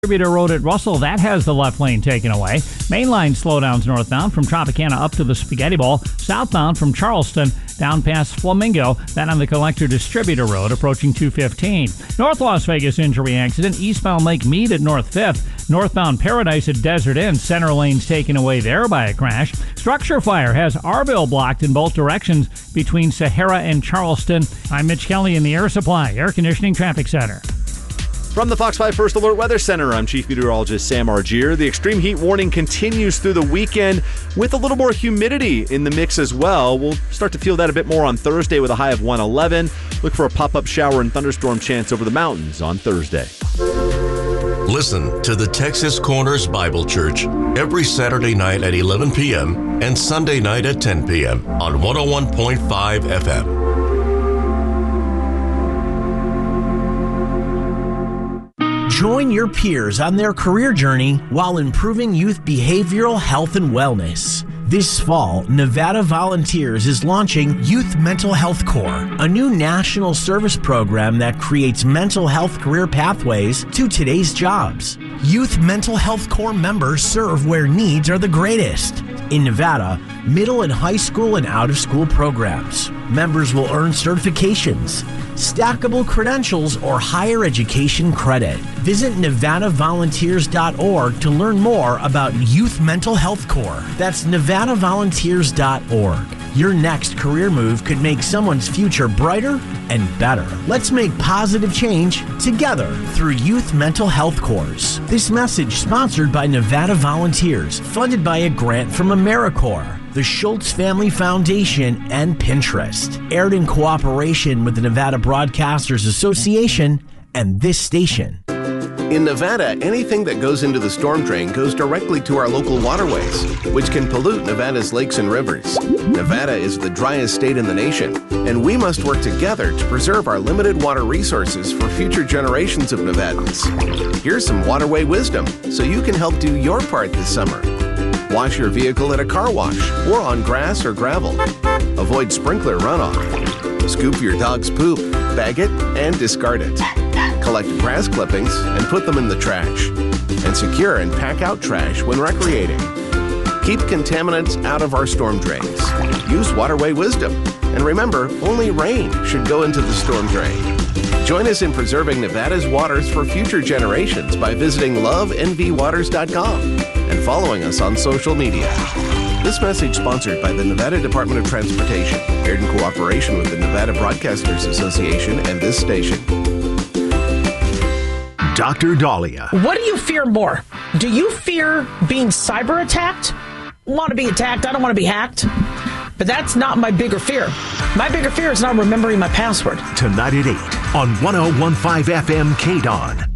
Distributor Road at Russell, that has the left lane taken away. Mainline slowdowns northbound from Tropicana up to the Spaghetti Bowl. Southbound from Charleston down past Flamingo. Then on the Collector Distributor Road approaching 215. North Las Vegas injury accident. Eastbound Lake Mead at North 5th. Northbound Paradise at Desert Inn. Center lanes taken away there by a crash. Structure fire has Arville blocked in both directions between Sahara and Charleston. I'm Mitch Kelly in the Air Supply Air Conditioning Traffic Center. From the Fox 5 First Alert Weather Center, I'm Chief Meteorologist Sam Argier. The extreme heat warning continues through the weekend with a little more humidity in the mix as well. We'll start to feel that a bit more on Thursday with a high of 111. Look for a pop-up shower and thunderstorm chance over the mountains on Thursday. Listen to the Texas Corners Bible Church every Saturday night at 11 p.m. and Sunday night at 10 p.m. on 101.5 FM. Join your peers on their career journey while improving youth behavioral health and wellness. This fall, Nevada Volunteers is launching Youth Mental Health Corps, a new national service program that creates mental health career pathways to today's jobs. Youth Mental Health Corps members serve where needs are the greatest. In Nevada, middle and high school and out-of-school programs. Members will earn certifications, stackable credentials, or higher education credit. Visit NevadaVolunteers.org to learn more about Youth Mental Health Corps. That's NevadaVolunteers.org. Your next career move could make someone's future brighter and better. Let's make positive change together through Youth Mental Health Corps. This message sponsored by Nevada Volunteers, funded by a grant from AmeriCorps, the Schultz Family Foundation, and Pinterest. Aired in cooperation with the Nevada Broadcasters Association and this station. In Nevada, anything that goes into the storm drain goes directly to our local waterways, which can pollute Nevada's lakes and rivers. Nevada is the driest state in the nation, and we must work together to preserve our limited water resources for future generations of Nevadans. Here's some waterway wisdom so you can help do your part this summer. Wash your vehicle at a car wash or on grass or gravel. Avoid sprinkler runoff. Scoop your dog's poop, bag it, and discard it. Collect grass clippings and put them in the trash. And secure and pack out trash when recreating. Keep contaminants out of our storm drains. Use waterway wisdom. And remember, only rain should go into the storm drain. Join us in preserving Nevada's waters for future generations by visiting lovenvwaters.com and following us on social media. This message sponsored by the Nevada Department of Transportation, aired in cooperation with the Nevada Broadcasters Association and this station. Dr. Dahlia. What do you fear more? Do you fear being cyber attacked? I want to be attacked. I don't want to be hacked. But that's not my bigger fear. My bigger fear is not remembering my password. Tonight at 8 on 101.5 FM KDON.